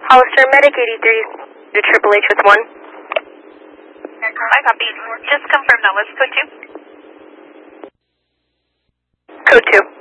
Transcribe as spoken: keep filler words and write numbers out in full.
Hollister, Medic eighty-three, to Triple H with one. I copy. Just confirm that was code two. Code two.